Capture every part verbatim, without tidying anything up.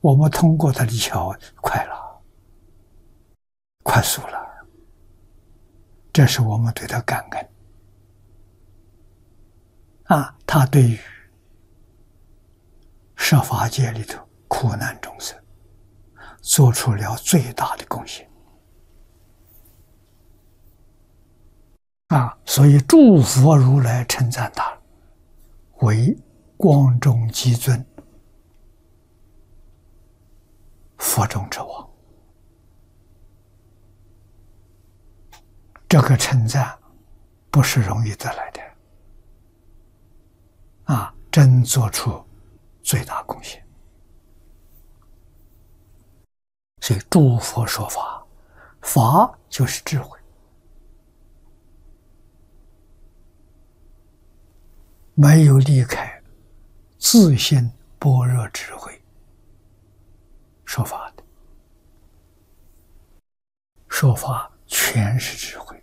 我们通过他的桥快了，快速了，这是我们对他感恩啊！他对于设法界里头苦难众生做出了最大的贡献啊！所以诸佛如来称赞他为光中极尊，佛中之王。这个称赞不是容易得来的啊！真做出最大贡献。所以诸佛说法，法就是智慧，没有离开自性般若智慧说法的，说法全是智慧。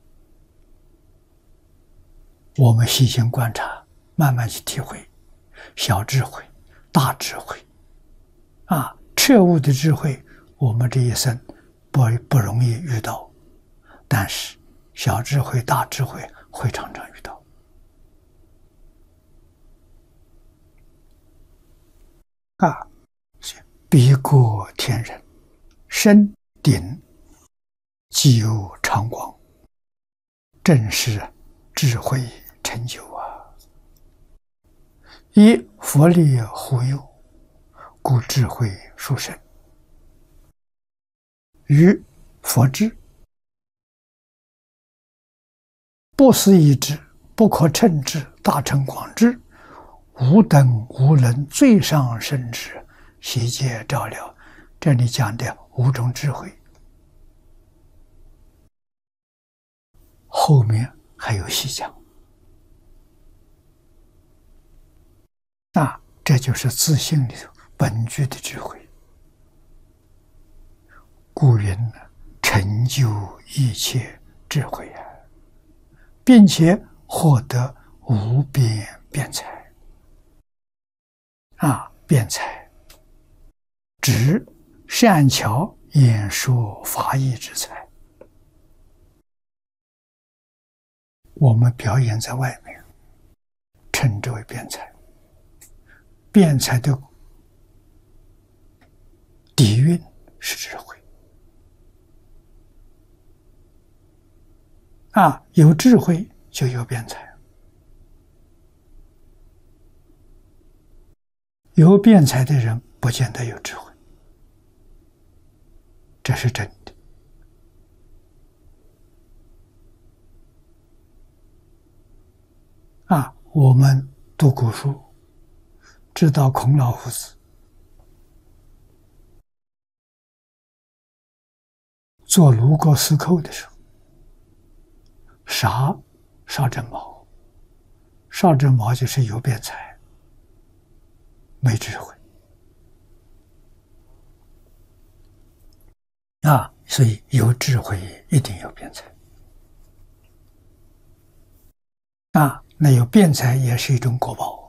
我们细心观察，慢慢去体会，小智慧、大智慧，啊，彻悟的智慧，我们这一生不不容易遇到，但是小智慧、大智慧会常常遇到。啊，彼过天人，身顶既有常光，正是智慧成就啊！以佛力护佑，故智慧殊胜。于佛智，不思议智，不可称智，大乘广智，无等无能，最上圣智，悉皆照料。这里讲的五种智慧，后面还有细讲。啊，这就是自性里头本具的智慧。故云成就一切智慧啊，并且获得无边辩才啊，辩才指善巧演说法义之才。我们表演在外面，称之为辩才。辩才的底蕴是智慧啊，有智慧就有辩才，有辩才的人不见得有智慧，这是真的啊。我们读古书，知道孔老夫子做卢沟司寇的时候，杀邵正毛，邵正毛就是有辩才，没智慧啊，所以有智慧一定有辩才啊，那有辩才也是一种果报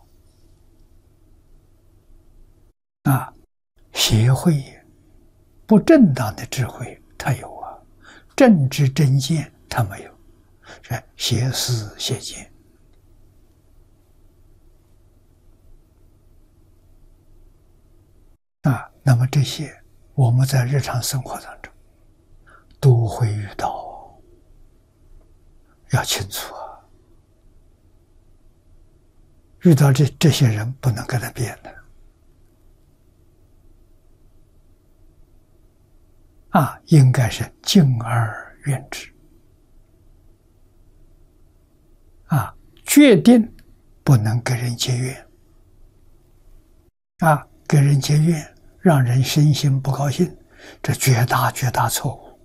啊。邪慧不正当的智慧他有啊，正知正见他没有，是邪思邪见啊。那么这些我们在日常生活当中都会遇到，要清楚啊。遇到这这些人不能跟他辩的啊，应该是敬而远之啊，决定不能跟人结怨啊，跟人结怨让人身心不高兴，这绝大绝大错误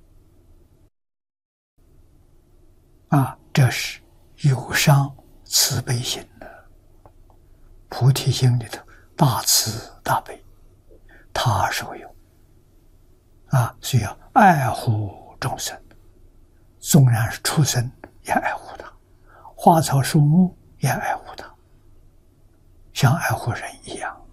啊，这是有伤慈悲心的。菩提心里头大慈大悲，他所有啊，需要爱护众生，纵然是畜生也爱护他，花草树木也爱护他，像爱护人一样